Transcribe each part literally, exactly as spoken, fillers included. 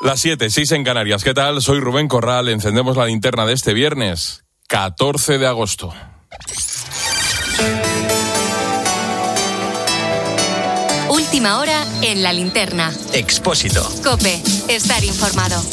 Las siete, seis en Canarias. ¿Qué tal? Soy Rubén Corral. Encendemos la linterna de este viernes, catorce de agosto. Última hora en la linterna. Expósito. COPE. Estar informado.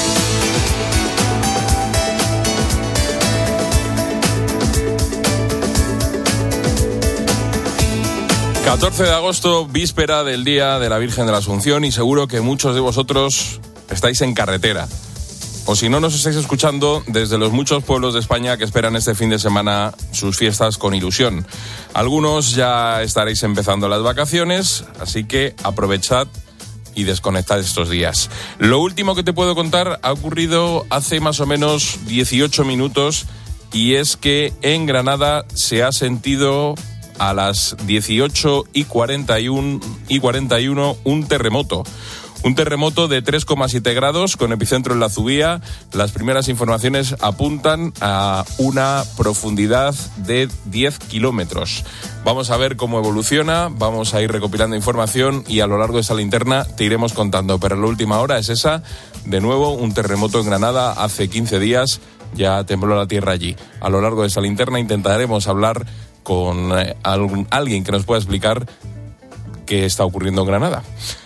catorce de agosto, víspera del Día de la Virgen de la Asunción, y seguro que muchos de vosotros estáis en carretera. O si no, nos estáis escuchando desde los muchos pueblos de España que esperan este fin de semana sus fiestas con ilusión. Algunos ya estaréis empezando las vacaciones, así que aprovechad y desconectad estos días. Lo último que te puedo contar ha ocurrido hace más o menos dieciocho minutos, y es que en Granada se ha sentido a las dieciocho y cuarenta y uno un terremoto. Un terremoto de tres coma siete grados con epicentro en la Zubía. Las primeras informaciones apuntan a una profundidad de diez kilómetros. Vamos a ver cómo evoluciona, vamos a ir recopilando información y a lo largo de esa linterna te iremos contando. Pero la última hora es esa. De nuevo, un terremoto en Granada hace quince días. Ya tembló la tierra allí. A lo largo de esa linterna intentaremos hablar con eh, algún, alguien que nos pueda explicar qué está ocurriendo en Granada.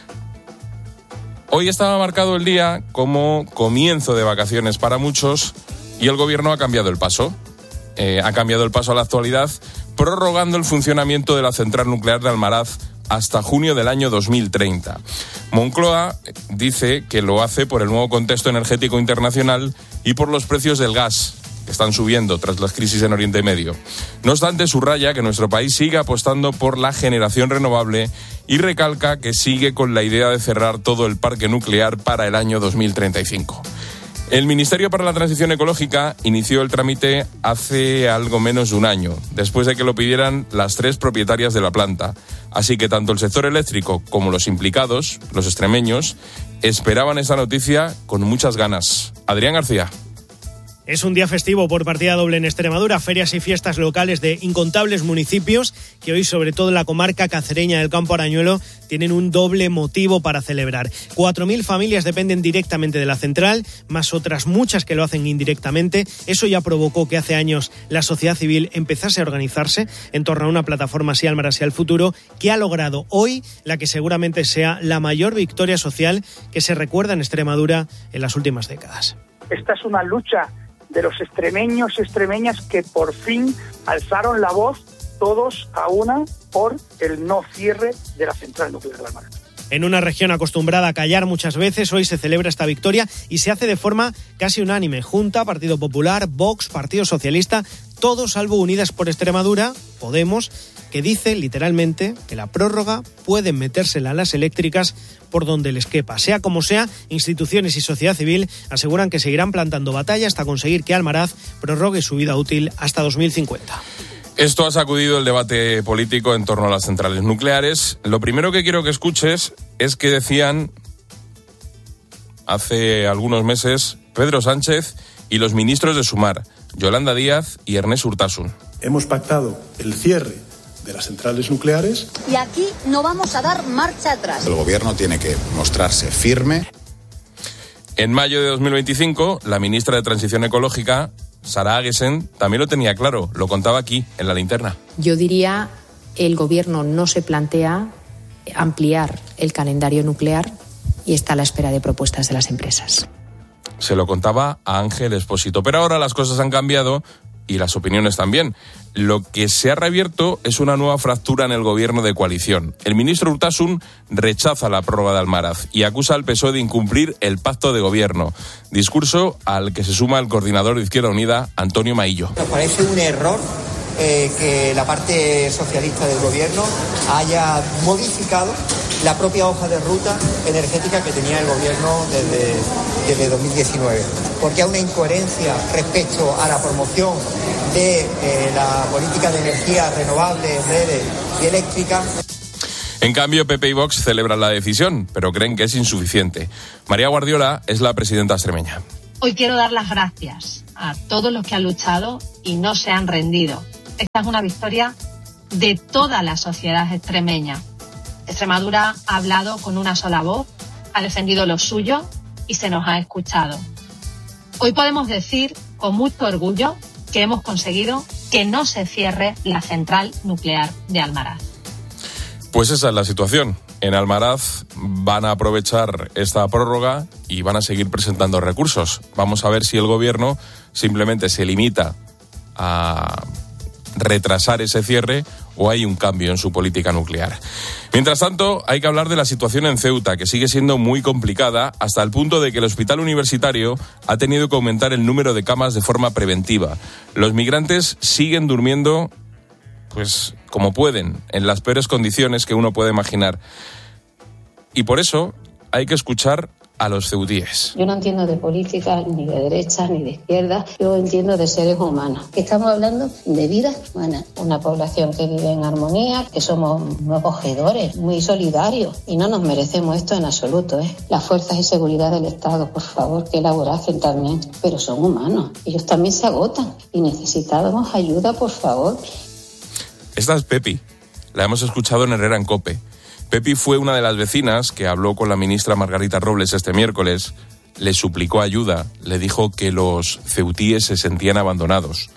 Hoy estaba marcado el día como comienzo de vacaciones para muchos y el gobierno ha cambiado el paso. Eh, ha cambiado el paso a la actualidad, prorrogando el funcionamiento de la central nuclear de Almaraz hasta junio del año dos mil treinta. Moncloa dice que lo hace por el nuevo contexto energético internacional y por los precios del gas, que están subiendo tras las crisis en Oriente Medio. No obstante, subraya que nuestro país sigue apostando por la generación renovable y recalca que sigue con la idea de cerrar todo el parque nuclear para el año dos mil treinta y cinco. El Ministerio para la Transición Ecológica inició el trámite hace algo menos de un año, después de que lo pidieran las tres propietarias de la planta. Así que tanto el sector eléctrico como los implicados, los extremeños, esperaban esta noticia con muchas ganas. Adrián García. Es un día festivo por partida doble en Extremadura, ferias y fiestas locales de incontables municipios que hoy, sobre todo en la comarca cacereña del Campo Arañuelo, tienen un doble motivo para celebrar. cuatro mil familias dependen directamente de la central, más otras muchas que lo hacen indirectamente. Eso ya provocó que hace años la sociedad civil empezase a organizarse en torno a una plataforma así, Almaraz hacia el futuro, que ha logrado hoy la que seguramente sea la mayor victoria social que se recuerda en Extremadura en las últimas décadas. Esta es una lucha de los extremeños y extremeñas que por fin alzaron la voz todos a una por el no cierre de la central nuclear de Almaraz. En una región acostumbrada a callar muchas veces, hoy se celebra esta victoria y se hace de forma casi unánime. Junta, Partido Popular, Vox, Partido Socialista, todos salvo Unidas por Extremadura, Podemos, que dice literalmente que la prórroga pueden metérsela a las eléctricas por donde les quepa. Sea como sea, instituciones y sociedad civil aseguran que seguirán plantando batalla hasta conseguir que Almaraz prorrogue su vida útil hasta dos mil cincuenta. Esto ha sacudido el debate político en torno a las centrales nucleares. Lo primero que quiero que escuches es que decían hace algunos meses Pedro Sánchez y los ministros de Sumar, Yolanda Díaz y Ernest Urtasun. Hemos pactado el cierre de las centrales nucleares. Y aquí no vamos a dar marcha atrás. El gobierno tiene que mostrarse firme. En mayo de dos mil veinticinco, la ministra de Transición Ecológica, Sara Agesen, también lo tenía claro, lo contaba aquí, en la linterna. Yo diría, el gobierno no se plantea ampliar el calendario nuclear y está a la espera de propuestas de las empresas. Se lo contaba a Ángel Expósito, pero ahora las cosas han cambiado y las opiniones también. Lo que se ha reabierto es una nueva fractura en el gobierno de coalición. El ministro Urtasun rechaza la prórroga de Almaraz y acusa al P S O E de incumplir el pacto de gobierno. Discurso al que se suma el coordinador de Izquierda Unida, Antonio Maillo. Nos parece un error eh, que la parte socialista del gobierno haya modificado la propia hoja de ruta energética que tenía el gobierno desde, desde dos mil diecinueve. Porque hay una incoherencia respecto a la promoción de eh, la política de energías renovables, verdes y eléctricas. En cambio, P P y Vox celebran la decisión, pero creen que es insuficiente. María Guardiola es la presidenta extremeña. Hoy quiero dar las gracias a todos los que han luchado y no se han rendido. Esta es una victoria de toda la sociedad extremeña. Extremadura ha hablado con una sola voz, ha defendido lo suyo y se nos ha escuchado. Hoy podemos decir con mucho orgullo que hemos conseguido que no se cierre la central nuclear de Almaraz. Pues esa es la situación. En Almaraz van a aprovechar esta prórroga y van a seguir presentando recursos. Vamos a ver si el gobierno simplemente se limita a retrasar ese cierre o hay un cambio en su política nuclear. Mientras tanto, hay que hablar de la situación en Ceuta, que sigue siendo muy complicada hasta el punto de que el hospital universitario ha tenido que aumentar el número de camas de forma preventiva. Los migrantes siguen durmiendo, pues, como pueden, en las peores condiciones que uno puede imaginar. Y por eso hay que escuchar a los ceutíes. Yo no entiendo de política, ni de derecha, ni de izquierda. Yo entiendo de seres humanos. Estamos hablando de vidas humanas. Una población que vive en armonía, que somos muy acogedores, muy solidarios. Y no nos merecemos esto en absoluto, ¿eh? Las fuerzas de seguridad del Estado, por favor, que elaborasen también. Pero son humanos. Ellos también se agotan. Y necesitamos ayuda, por favor. Esta es Pepi. La hemos escuchado en Herrera en COPE. Pepi fue una de las vecinas que habló con la ministra Margarita Robles este miércoles, le suplicó ayuda, le dijo que los ceutíes se sentían abandonados.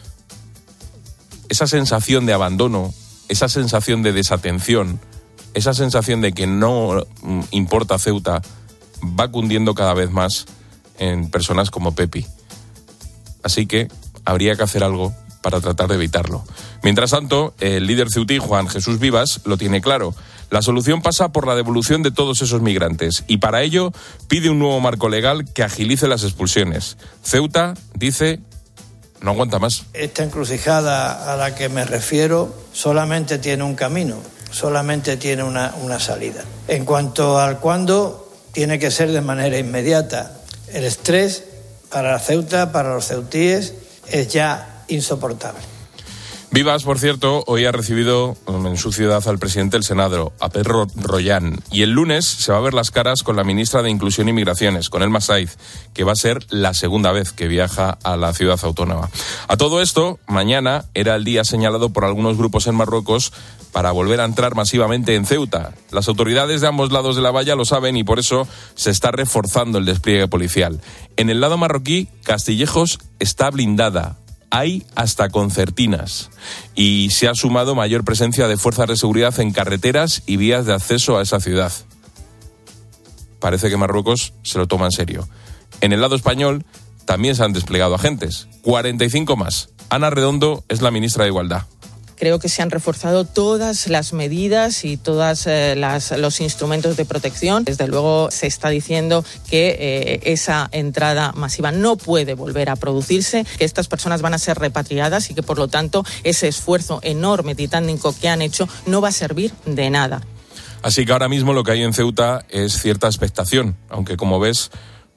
Esa sensación de abandono, esa sensación de desatención, esa sensación de que no importa Ceuta, va cundiendo cada vez más en personas como Pepi. Así que habría que hacer algo para tratar de evitarlo. Mientras tanto, el líder ceutí, Juan Jesús Vivas, lo tiene claro. La solución pasa por la devolución de todos esos migrantes y para ello pide un nuevo marco legal que agilice las expulsiones. Ceuta dice, no aguanta más. Esta encrucijada a la que me refiero solamente tiene un camino, solamente tiene una, una salida. En cuanto al cuándo, tiene que ser de manera inmediata. El estrés para Ceuta, para los ceutíes, es ya insoportable. Vivas, por cierto, hoy ha recibido en su ciudad al presidente del Senado, a Pedro Rollán, y el lunes se va a ver las caras con la ministra de Inclusión y Migraciones, con Elma Saiz, que va a ser la segunda vez que viaja a la ciudad autónoma. A todo esto, mañana era el día señalado por algunos grupos en Marruecos para volver a entrar masivamente en Ceuta. Las autoridades de ambos lados de la valla lo saben y por eso se está reforzando el despliegue policial. En el lado marroquí, Castillejos está blindada. Hay hasta concertinas y se ha sumado mayor presencia de fuerzas de seguridad en carreteras y vías de acceso a esa ciudad. Parece que Marruecos se lo toma en serio. En el lado español también se han desplegado agentes, cuarenta y cinco más. Ana Redondo es la ministra de Igualdad. Creo que se han reforzado todas las medidas y todos eh, los instrumentos de protección. Desde luego se está diciendo que eh, esa entrada masiva no puede volver a producirse, que estas personas van a ser repatriadas y que por lo tanto ese esfuerzo enorme titánico que han hecho no va a servir de nada. Así que ahora mismo lo que hay en Ceuta es cierta expectación, aunque como ves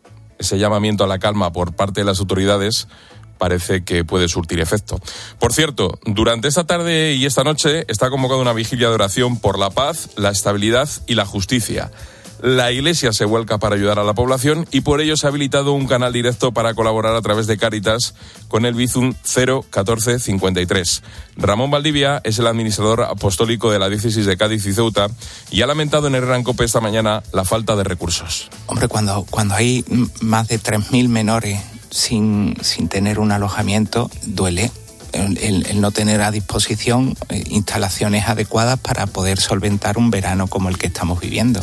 ese llamamiento a la calma por parte de las autoridades parece que puede surtir efecto. Por cierto, durante esta tarde y esta noche está convocada una vigilia de oración por la paz, la estabilidad y la justicia. La Iglesia se vuelca para ayudar a la población y por ello se ha habilitado un canal directo para colaborar a través de Cáritas con el Bizum cero catorce cincuenta y tres. Ramón Valdivia es el administrador apostólico de la diócesis de Cádiz y Ceuta y ha lamentado en Herrera en COPE esta mañana la falta de recursos. Hombre, cuando, cuando hay más de tres mil menores sin, sin tener un alojamiento, duele. El, el, el no tener a disposición eh, instalaciones adecuadas para poder solventar un verano como el que estamos viviendo.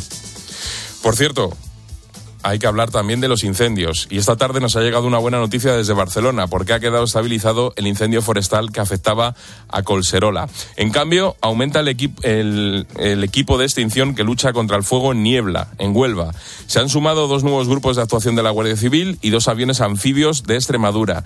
Por cierto, hay que hablar también de los incendios. Y esta tarde nos ha llegado una buena noticia desde Barcelona, porque ha quedado estabilizado el incendio forestal que afectaba a Collserola. En cambio, aumenta el, equi- el, el equipo de extinción que lucha contra el fuego en Niebla, en Huelva. Se han sumado dos nuevos grupos de actuación de la Guardia Civil y dos aviones anfibios de Extremadura.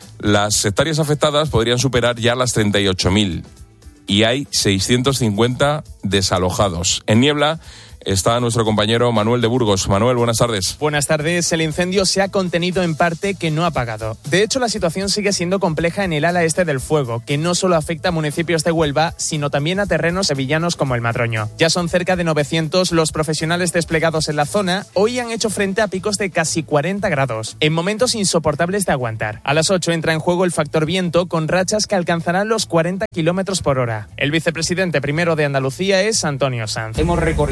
Las hectáreas afectadas podrían superar ya las treinta y ocho mil. Y hay seiscientos cincuenta desalojados. En Niebla está nuestro compañero Manuel de Burgos. Manuel, buenas tardes. Buenas tardes. El incendio se ha contenido en parte, que no ha apagado. De hecho, la situación sigue siendo compleja en el ala este del fuego, que no solo afecta a municipios de Huelva, sino también a terrenos sevillanos como el Madroño. Ya son cerca de novecientos los profesionales desplegados en la zona. Hoy han hecho frente a picos de casi cuarenta grados, en momentos insoportables de aguantar. A las ocho entra en juego el factor viento, con rachas que alcanzarán los cuarenta kilómetros por hora. El vicepresidente primero de Andalucía es Antonio Sanz. Hemos recorrido en viento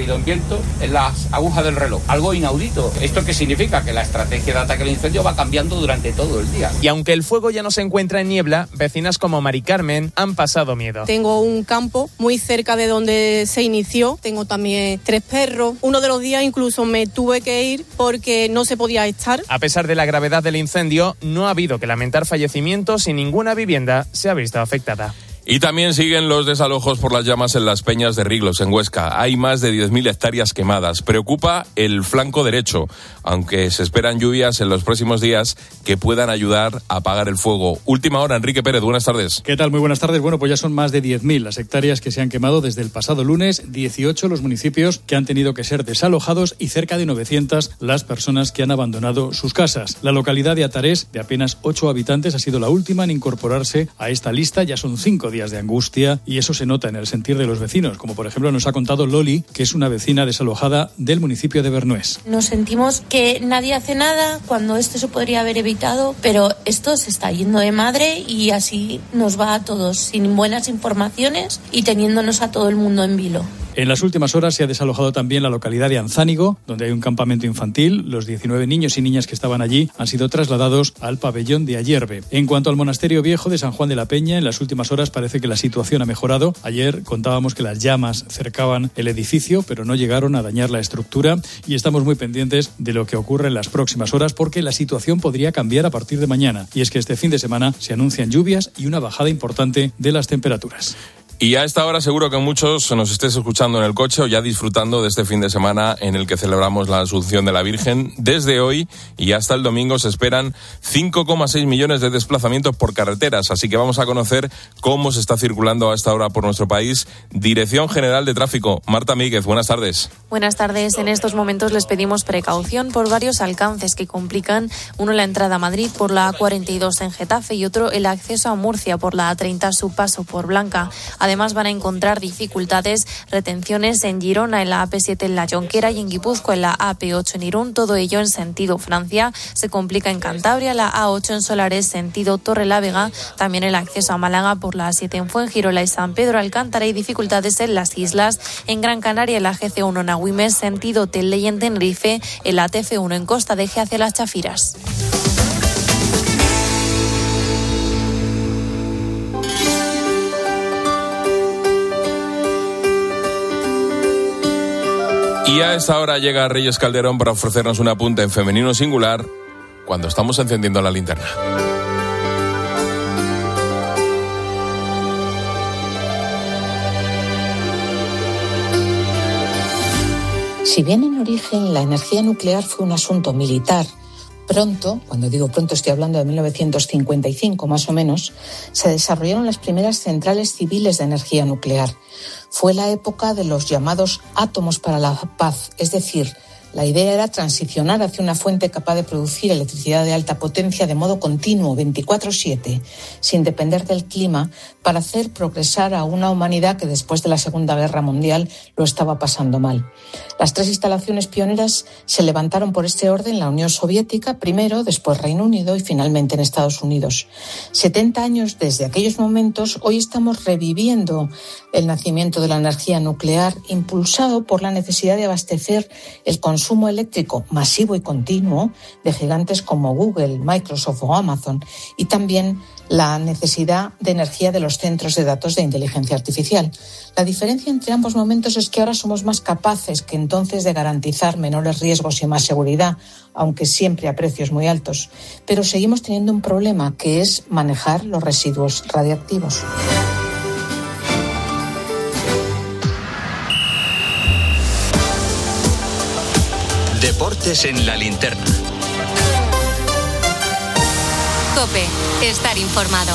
punto en las agujas del reloj. Algo inaudito. ¿Esto qué significa? Que la estrategia de ataque al incendio va cambiando durante todo el día. Y aunque el fuego ya no se encuentra en niebla, vecinas como Mari Carmen han pasado miedo. Tengo un campo muy cerca de donde se inició. Tengo también tres perros. Uno de los días incluso me tuve que ir porque no se podía estar. A pesar de la gravedad del incendio, no ha habido que lamentar fallecimientos y ninguna vivienda se ha visto afectada. Y también siguen los desalojos por las llamas en las peñas de Riglos, en Huesca. Hay más de diez mil hectáreas quemadas. Preocupa el flanco derecho, aunque se esperan lluvias en los próximos días que puedan ayudar a apagar el fuego. Última hora, Enrique Pérez, buenas tardes. ¿Qué tal? Muy buenas tardes. Bueno, pues ya son más de diez mil las hectáreas que se han quemado desde el pasado lunes, dieciocho los municipios que han tenido que ser desalojados y cerca de novecientas las personas que han abandonado sus casas. La localidad de Atarés, de apenas ocho habitantes, ha sido la última en incorporarse a esta lista. Ya son cinco días de angustia y eso se nota en el sentir de los vecinos, como por ejemplo nos ha contado Loli, que es una vecina desalojada del municipio de Bernués. Nos sentimos que nadie hace nada cuando esto se podría haber evitado, pero esto se está yendo de madre y así nos va a todos, sin buenas informaciones y teniéndonos a todo el mundo en vilo. En las últimas horas se ha desalojado también la localidad de Anzánigo, donde hay un campamento infantil. Los diecinueve niños y niñas que estaban allí han sido trasladados al pabellón de Ayerbe. En cuanto al monasterio viejo de San Juan de la Peña, en las últimas horas parece que la situación ha mejorado. Ayer contábamos que las llamas cercaban el edificio, pero no llegaron a dañar la estructura y estamos muy pendientes de lo que ocurre en las próximas horas porque la situación podría cambiar a partir de mañana. Y es que este fin de semana se anuncian lluvias y una bajada importante de las temperaturas. Y a esta hora seguro que muchos nos estéis escuchando en el coche o ya disfrutando de este fin de semana en el que celebramos la Asunción de la Virgen. Desde hoy y hasta el domingo se esperan cinco coma seis millones de desplazamientos por carreteras, así que vamos a conocer cómo se está circulando a esta hora por nuestro país. Dirección General de Tráfico, Marta Míguez, buenas tardes. Buenas tardes. En estos momentos les pedimos precaución por varios alcances que complican, uno la entrada a Madrid por la A cuarenta y dos en Getafe y otro el acceso a Murcia por la A treinta, su paso por Blanca. Además van a encontrar dificultades, retenciones en Girona, en la A P siete en La Jonquera y en Guipúzcoa en la A P ocho en Irún, todo ello en sentido Francia. Se complica en Cantabria, la A ocho en Solares, sentido Torrelavega, también el acceso a Málaga por la A siete en Fuengirola y San Pedro Alcántara y dificultades en las islas. En Gran Canaria, en la G C uno en Agüimes, sentido Telde y en Tenerife, en la T F uno en Costa de Eje hacia las Chafiras. Y a esta hora llega Reyes Calderón para ofrecernos un apunte en femenino singular cuando estamos encendiendo la linterna. Si bien en origen la energía nuclear fue un asunto militar, pronto, cuando digo pronto estoy hablando de mil novecientos cincuenta y cinco más o menos, se desarrollaron las primeras centrales civiles de energía nuclear. Fue la época de los llamados átomos para la paz, es decir, la idea era transicionar hacia una fuente capaz de producir electricidad de alta potencia de modo continuo, veinticuatro siete, sin depender del clima, para hacer progresar a una humanidad que después de la Segunda Guerra Mundial lo estaba pasando mal. Las tres instalaciones pioneras se levantaron por este orden en la Unión Soviética, primero, después Reino Unido y finalmente en Estados Unidos. setenta años desde aquellos momentos, hoy estamos reviviendo el nacimiento de la energía nuclear, impulsado por la necesidad de abastecer el consumo eléctrico masivo y continuo de gigantes como Google, Microsoft o Amazon, y también la necesidad de energía de los centros de datos de inteligencia artificial. La diferencia entre ambos momentos es que ahora somos más capaces que entonces de garantizar menores riesgos y más seguridad, aunque siempre a precios muy altos. Pero seguimos teniendo un problema, que es manejar los residuos radiactivos. Deportes en la linterna. COPE, estar informado.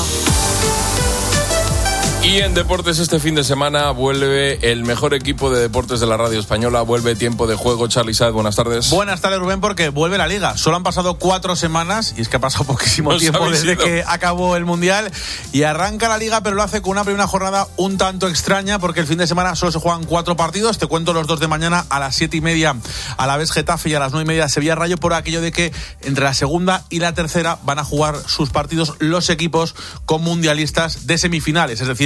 Y en deportes este fin de semana vuelve el mejor equipo de deportes de la radio española, vuelve Tiempo de Juego. Charly Saez, buenas tardes. Buenas tardes, Rubén, porque vuelve la Liga. Solo han pasado cuatro semanas, y es que ha pasado poquísimo Nos tiempo desde ido. que acabó el Mundial, y arranca la Liga, pero lo hace con una primera jornada un tanto extraña, porque el fin de semana solo se juegan cuatro partidos. Te cuento los dos de mañana, a las siete y media a la vez Getafe y a las nueve y media Sevilla Rayo, por aquello de que entre la segunda y la tercera van a jugar sus partidos los equipos con mundialistas de semifinales, es decir,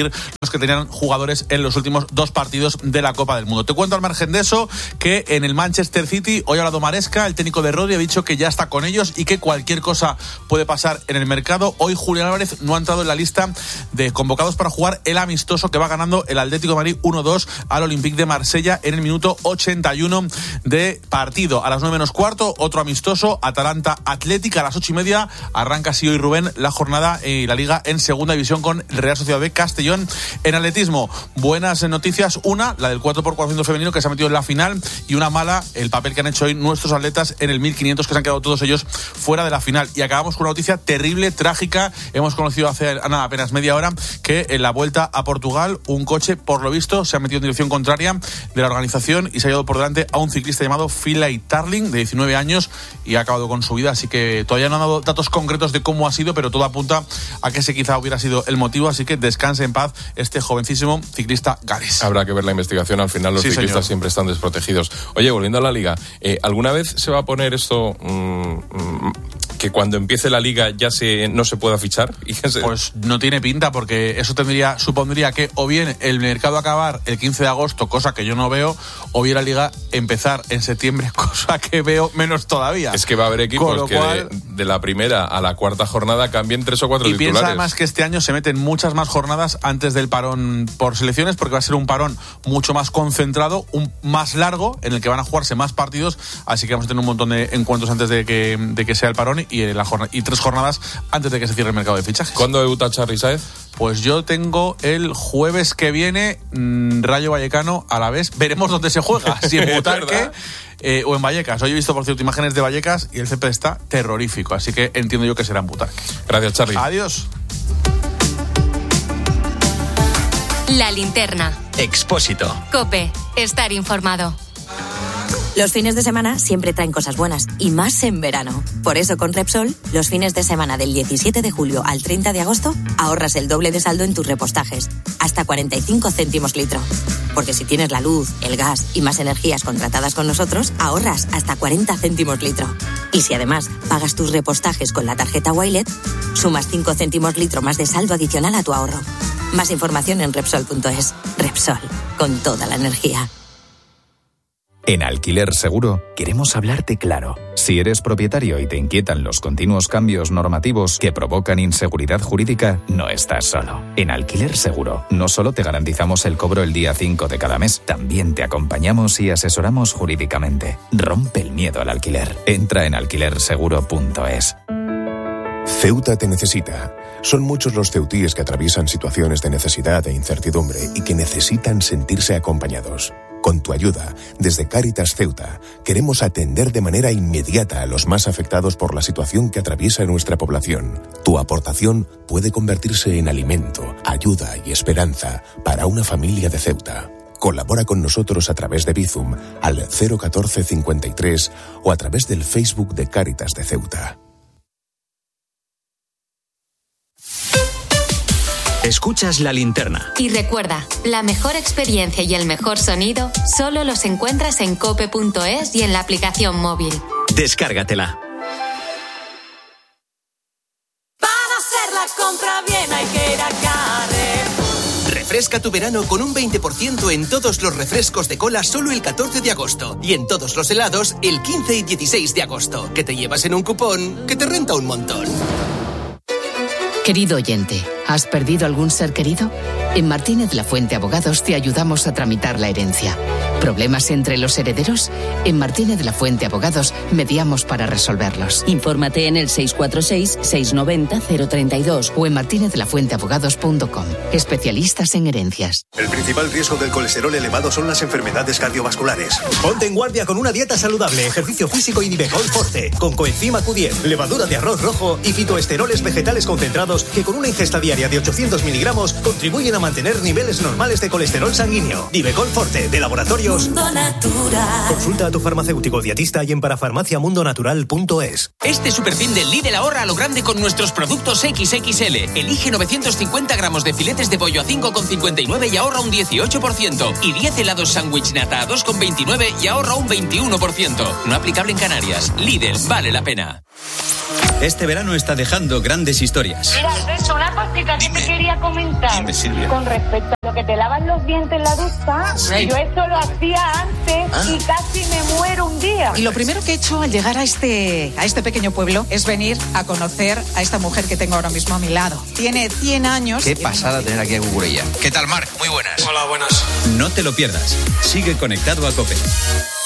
decir los que tenían jugadores en los últimos dos partidos de la Copa del Mundo. Te cuento al margen de eso que en el Manchester City hoy ha hablado Maresca, el técnico de Rodri, ha dicho que ya está con ellos y que cualquier cosa puede pasar en el mercado. Hoy Julián Álvarez no ha entrado en la lista de convocados para jugar el amistoso que va ganando el Atlético de Madrid uno dos al Olympique de Marsella en el minuto ochenta y uno de partido. A las nueve menos cuarto, otro amistoso, Atalanta Atlética. A las ocho y media arranca así hoy Rubén la jornada y la Liga en segunda división con el Real Sociedad de Castellón. En atletismo, buenas noticias. Una, la del cuatro por cuatrocientos femenino que se ha metido en la final, y una mala, el papel que han hecho hoy nuestros atletas en el mil quinientos, que se han quedado todos ellos fuera de la final. Y acabamos con una noticia terrible, trágica. Hemos conocido hace nada, apenas media hora que en la vuelta a Portugal un coche, por lo visto, se ha metido en dirección contraria de la organización y se ha llevado por delante a un ciclista llamado Philip Tarling, de diecinueve años, y ha acabado con su vida. Así que todavía no han dado datos concretos de cómo ha sido, pero todo apunta a que ese quizá hubiera sido el motivo. Así que descanse en paz este jovencísimo ciclista galés. Habrá que ver la investigación. Al final los sí, ciclistas señor. siempre están desprotegidos. Oye, volviendo a la Liga, eh, ¿alguna vez se va a poner esto mmm, mmm, que cuando empiece la Liga ya se no se pueda fichar? Pues no tiene pinta, porque eso tendría supondría que o bien el mercado acabar el quince de agosto, cosa que yo no veo, o bien la Liga empezar en septiembre, cosa que veo menos todavía. Es que va a haber equipos que cual, de, de la primera a la cuarta jornada cambien tres o cuatro y titulares. Y piensa además que este año se meten muchas más jornadas antes del parón por selecciones, porque va a ser un parón mucho más concentrado, un más largo, en el que van a jugarse más partidos, así que vamos a tener un montón de encuentros antes de que, de que sea el parón y, la jornada, y tres jornadas antes de que se cierre el mercado de fichajes. ¿Cuándo debuta Charly Sáez? Pues yo tengo el jueves que viene mmm, Rayo Vallecano a la vez. Veremos dónde se juega, si en Butarque eh, o en Vallecas. Hoy he visto, por cierto, imágenes de Vallecas y el césped está terrorífico, así que entiendo yo que será en Butarque. Gracias, Charly. Adiós. La linterna. Expósito. COPE. Estar informado. Los fines de semana siempre traen cosas buenas, y más en verano. Por eso con Repsol, los fines de semana del diecisiete de julio al treinta de agosto, ahorras el doble de saldo en tus repostajes, hasta cuarenta y cinco céntimos litro. Porque si tienes la luz, el gas y más energías contratadas con nosotros, ahorras hasta cuarenta céntimos litro. Y si además pagas tus repostajes con la tarjeta Wilet, sumas cinco céntimos litro más de saldo adicional a tu ahorro. Más información en Repsol punto es. Repsol, con toda la energía. En Alquiler Seguro queremos hablarte claro. Si eres propietario y te inquietan los continuos cambios normativos que provocan inseguridad jurídica, no estás solo. En Alquiler Seguro no solo te garantizamos el cobro el día cinco de cada mes, también te acompañamos y asesoramos jurídicamente. Rompe el miedo al alquiler. Entra en alquiler seguro punto es. Ceuta te necesita. Son muchos los ceutíes que atraviesan situaciones de necesidad e incertidumbre y que necesitan sentirse acompañados. Con tu ayuda, desde Cáritas Ceuta, queremos atender de manera inmediata a los más afectados por la situación que atraviesa nuestra población. Tu aportación puede convertirse en alimento, ayuda y esperanza para una familia de Ceuta. Colabora con nosotros a través de Bizum al cero uno cuatro cincuenta y tres o a través del Facebook de Cáritas de Ceuta. Escuchas La Linterna. Y recuerda, la mejor experiencia y el mejor sonido solo los encuentras en cope punto es y en la aplicación móvil. Descárgatela. Para hacer la compra bien hay que ir a Carrefour. Refresca tu verano con un veinte por ciento en todos los refrescos de cola solo el catorce de agosto y en todos los helados el quince y dieciséis de agosto, que te llevas en un cupón que te renta un montón. Querido oyente, ¿has perdido algún ser querido? En Martínez La Fuente Abogados te ayudamos a tramitar la herencia. ¿Problemas entre los herederos? En Martínez La Fuente Abogados mediamos para resolverlos. Infórmate en el seis cuatro seis, seis nueve cero, cero tres dos o en martinez de la fuente abogados punto com. Especialistas en herencias. El principal riesgo del colesterol elevado son las enfermedades cardiovasculares. Ponte en guardia con una dieta saludable, ejercicio físico y Nivecol Forte, con coenzima Q diez, levadura de arroz rojo y fitoesteroles vegetales concentrados que con una ingesta diaria de ochocientos miligramos contribuyen a mantener niveles normales de colesterol sanguíneo. Nivecol Forte, de Laboratorios Mundo Natural. Consulta a tu farmacéutico dietista y en parafarmacia mundo natural punto es. Este superfin del Lidl ahorra a lo grande con nuestros productos equis equis ele. Elige novecientos cincuenta gramos de filetes de pollo a cinco con cincuenta y nueve y ahorra un dieciocho por ciento. Y diez helados sándwich nata a dos con veintinueve y ahorra un veintiuno por ciento. No aplicable en Canarias. Lidl, vale la pena. Este verano está dejando grandes historias. Mira, Alberto, una cosita que te quería comentar. Dime, Silvia. Con respecto a lo que te lavas los dientes en la ducha, Sí. yo eso lo hacía antes Ah. y casi me muero un día. Y lo primero que he hecho al llegar a este, a este pequeño pueblo es venir a conocer a esta mujer que tengo ahora mismo a mi lado. Tiene cien años. Qué pasada tener aquí a Cucurella. ¿Qué tal, Marc? Muy buenas. Hola, buenas. No te lo pierdas. Sigue conectado a COPE.